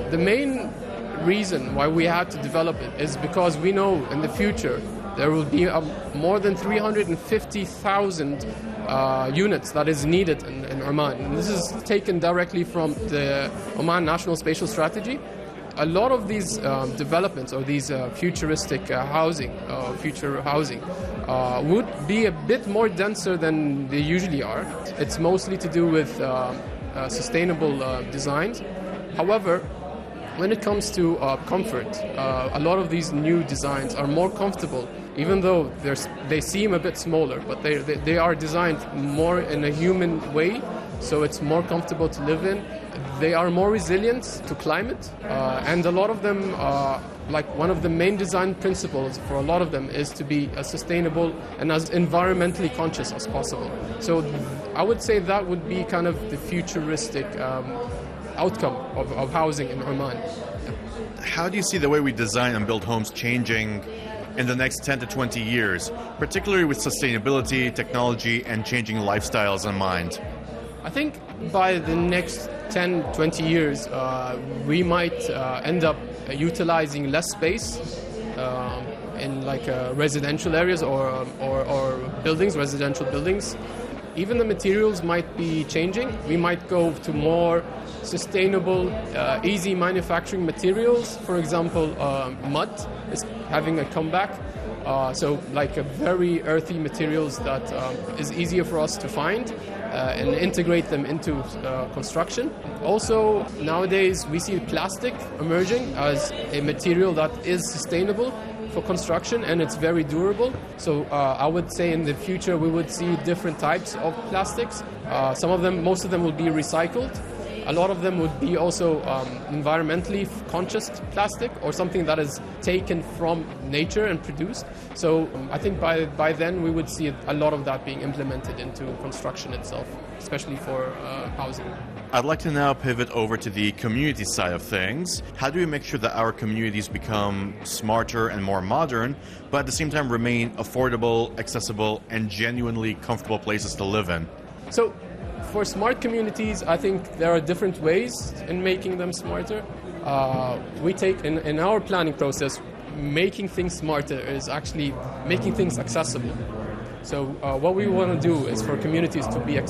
the main reason why we had to develop it is because we know in the future there will be more than 350,000 units that is needed in Oman. And this is taken directly from the Oman National Spatial Strategy. A lot of these developments or these futuristic future housing would be a bit more denser than they usually are. It's mostly to do with sustainable designs. However, when it comes to comfort, a lot of these new designs are more comfortable, even though they seem a bit smaller, but they are designed more in a human way, so it's more comfortable to live in. They are more resilient to climate, and a lot of them, like one of the main design principles for a lot of them is to be as sustainable and as environmentally conscious as possible. So I would say that would be kind of the futuristic outcome of housing in Oman. How do you see the way we design and build homes changing in the next 10 to 20 years, particularly with sustainability, technology, and changing lifestyles in mind? I think by the next 10, 20 years, we might end up utilizing less space in like residential areas or buildings, residential buildings. Even the materials might be changing. We might go to more sustainable, easy manufacturing materials. For example, mud is having a comeback. So like a very earthy materials that is easier for us to find and integrate them into construction. Also, nowadays we see plastic emerging as a material that is sustainable for construction, and it's very durable. So I would say in the future we would see different types of plastics. Most of them will be recycled. A lot of them would be also environmentally conscious plastic, or something that is taken from nature and produced. So I think by then we would see a lot of that being implemented into construction itself, especially for housing. I'd like to now pivot over to the community side of things. How do we make sure that our communities become smarter and more modern, but at the same time remain affordable, accessible, and genuinely comfortable places to live in? So for smart communities, I think there are different ways in making them smarter. We take, in our planning process, making things smarter is actually making things accessible. So what we want to do is for communities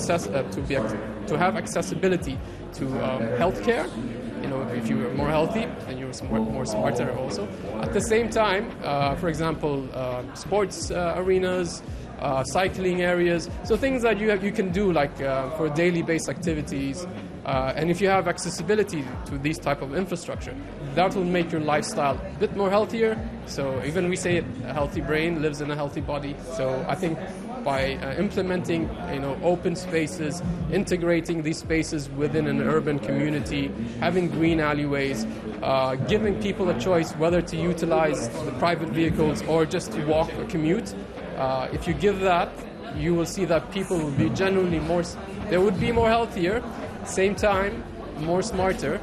to have accessibility to healthcare. You know, if you are more healthy, then you're more smarter also. At the same time, for example, sports arenas, cycling areas, so things that you can do like for daily based activities, and if you have accessibility to these type of infrastructure, that will make your lifestyle a bit more healthier. So even we say it, a healthy brain lives in a healthy body. So I think by implementing open spaces, integrating these spaces within an urban community, having green alleyways, giving people a choice whether to utilize the private vehicles or just to walk or commute. If you give that, you will see that people will be genuinely they would be more healthier, same time, more smarter,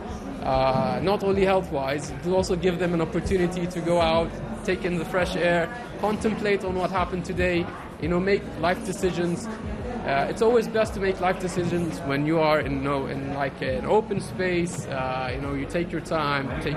not only health-wise, it will also give them an opportunity to go out, take in the fresh air, contemplate on what happened today, make life decisions. It's always best to make life decisions when you are in like an open space. You take your time, take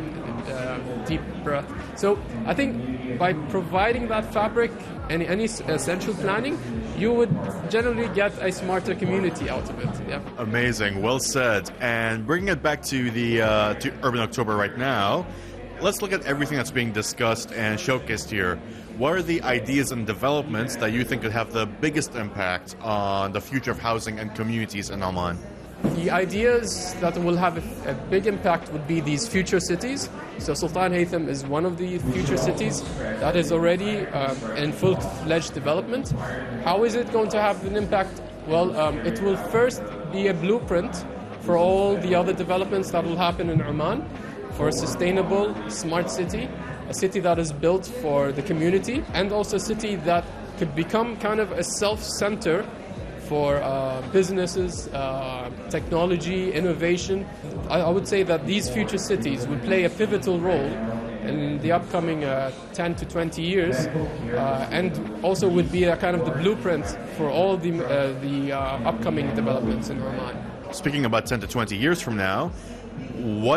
a deep breath. So I think by providing that fabric and any essential planning, you would generally get a smarter community out of it. Yeah. Amazing, well said. And bringing it back to the to Urban October right now, let's look at everything that's being discussed and showcased here. What are the ideas and developments that you think could have the biggest impact on the future of housing and communities in Oman? The ideas that will have a big impact would be these future cities. So Sultan Haytham is one of the future cities that is already in full-fledged development. How is it going to have an impact? Well, it will first be a blueprint for all the other developments that will happen in Oman, for a sustainable, smart city, a city that is built for the community, and also a city that could become kind of a self-center for businesses, technology, innovation. I would say that these future cities would play a pivotal role in the upcoming 10 to 20 years, and also would be a kind of the blueprint for all the upcoming developments in Oman. Speaking about 10 to 20 years from now, what